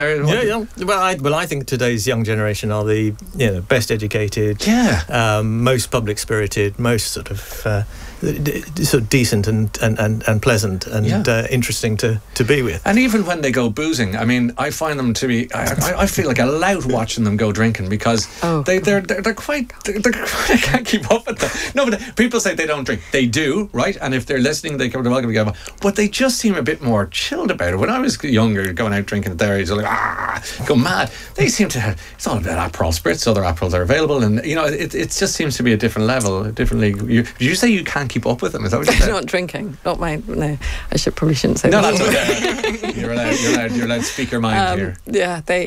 Yeah. Well, I think today's young generation are the best educated, most public spirited, most sort of decent and pleasant and interesting to be with. And even when they go boozing, I mean, I find them to be. I feel like a lout watching them go drinking because they're quite. I can't keep up with them. No, but people say they don't drink. They do, right? And if they're listening, they're welcome to go. But they just seem a bit more chilled about it. When I was younger, going out drinking at their age, like go mad. They seem to have. It's all about Aperol spritz. Other Aperols are available, and it just seems to be a different level, a different league. Did you say you can't keep up with them? Is that what you said? Not drinking. Not mine. No, I probably shouldn't say that. No, that's okay. You're allowed to speak your mind here. Yeah, they.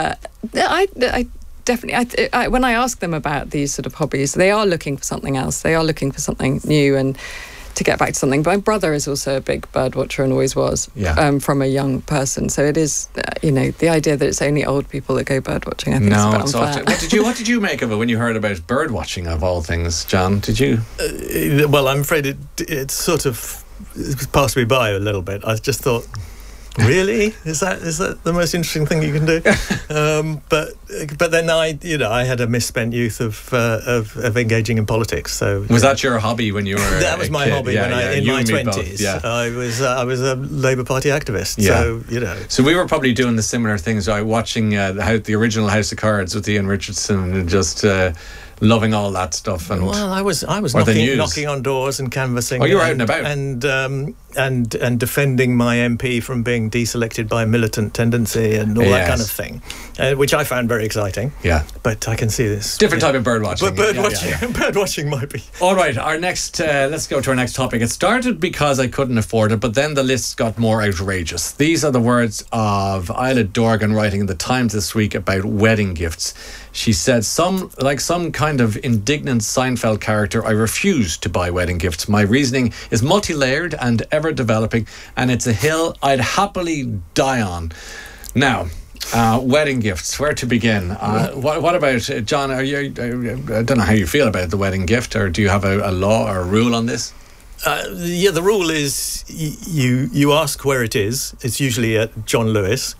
I definitely. When I ask them about these sort of hobbies, they are looking for something else. They are looking for something new and to get back to something. But my brother is also a big bird watcher and always was from a young person. So it is, the idea that it's only old people that go bird watching, I think is a bit unfair. What did you make of it when you heard about bird watching of all things, John? Did you? Well, I'm afraid it sort of passed me by a little bit. I just thought, really? Is that the most interesting thing you can do? But then I had a misspent youth of engaging in politics. So was that your hobby when you were? That was my hobby in my 20s. Yeah. I was a Labour Party activist. Yeah. So we were probably doing the similar things. Watching the original House of Cards with Ian Richardson and just. Loving all that stuff, and I was knocking on doors and canvassing. Oh, you were out and about, and defending my MP from being deselected by a militant tendency and all that kind of thing, which I found very exciting. Yeah, but I can see this different type of bird watching. But bird watching might be. All right, our next. Let's go to our next topic. It started because I couldn't afford it, but then the list got more outrageous. These are the words of Isla Dorgan writing in the Times this week about wedding gifts. She said, some kind of indignant Seinfeld character, I refuse to buy wedding gifts. My reasoning is multi-layered and ever-developing, and it's a hill I'd happily die on. Now, wedding gifts, where to begin? What about, John, I don't know how you feel about the wedding gift, or do you have a law or a rule on this? The rule is you ask where it is. It's usually at John Lewis.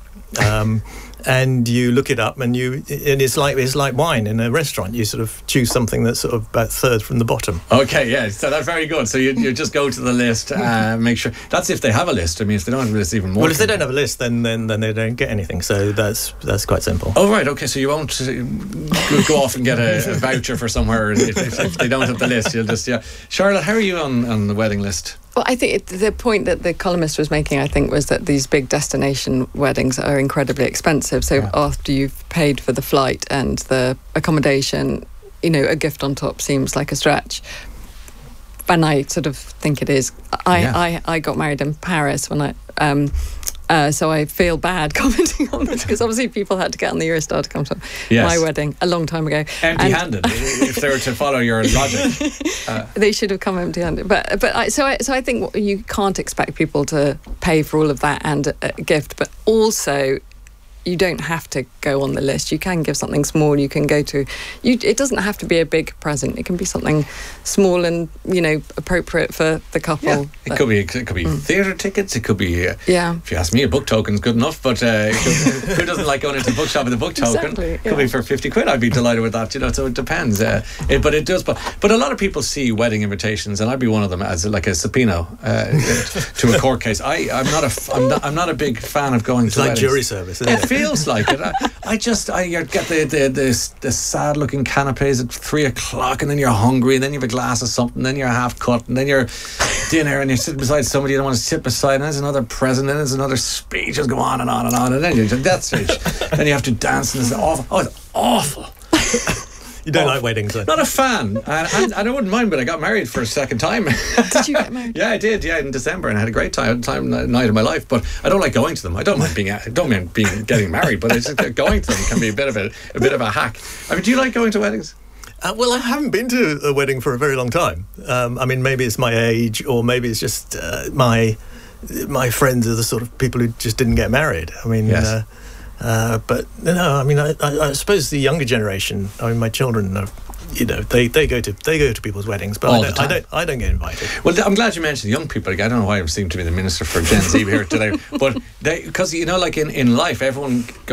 And you look it up, and it's like wine in a restaurant. You sort of choose something that's sort of about third from the bottom. Okay, yeah, so that's very good. So you just go to the list, make sure that's if they have a list. I mean, if they don't have a list, even more. Well, if they don't have a list, then they don't get anything. So that's quite simple. Oh right, okay. So you won't go off and get a voucher for somewhere if they don't have the list. You'll just Charlotte, how are you on the wedding list? Well, I think the point that the columnist was making, I think, was that these big destination weddings are incredibly expensive. So after you've paid for the flight and the accommodation, a gift on top seems like a stretch. And I sort of think it is. I got married in Paris when so I feel bad commenting on this because obviously people had to get on the Eurostar to come to my wedding a long time ago. Empty-handed, if they were to follow your logic. They should have come empty-handed. So I think you can't expect people to pay for all of that and a gift, but also you don't have to go on the list. You can give something small. You can go to. It doesn't have to be a big present. It can be something small and appropriate for the couple. Yeah. It could be theatre tickets. It could be. If you ask me, a book token's good enough. But who doesn't like going into the bookshop with a book token? Exactly, it could be for 50 quid. I'd be delighted with that. So it depends. But it does. But a lot of people see wedding invitations, and I'd be one of them, as like a subpoena to a court case. I'm not a big fan of going to weddings. Jury service, isn't it? Feels like it. I get the sad looking canapes at 3:00, and then you're hungry, and then you have a glass of something, then you're half cut, and then you're dinner, and you're sitting beside somebody you don't want to sit beside, and there's another present, and there's another speech, just go on and on and on, and then you're at that stage, then you have to dance, and it's awful. Oh, it's awful. You don't like weddings, though? Not a fan. And I wouldn't mind, but I got married for a second time. Did you get married? Yeah, I did. Yeah, in December, and I had a great time night of my life. But I don't like going to them. I don't mind getting married, but it's just going to them can be a bit of a hack. I mean, do you like going to weddings? Well, I haven't been to a wedding for a very long time. I mean, maybe it's my age, or maybe it's just my friends are the sort of people who just didn't get married. I mean, But no, I mean, I suppose the younger generation. I mean, my children are. They go to people's weddings, but I don't get invited. Well, I'm glad you mentioned young people. Like, I don't know why I seem to be the minister for Gen Z here today, but because like in life, everyone